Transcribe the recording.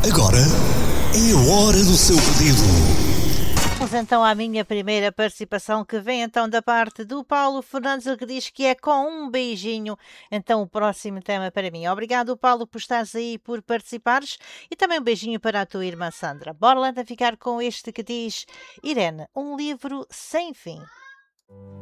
Agora é a hora do seu pedido. Vamos então à minha primeira participação, que vem então da parte do Paulo Fernandes, ele que diz que é com um beijinho. Então o próximo tema para mim. Obrigado, Paulo, por estares aí, por participares, e também um beijinho para a tua irmã Sandra. Bora lá então ficar com este que diz: Irene, um livro sem fim.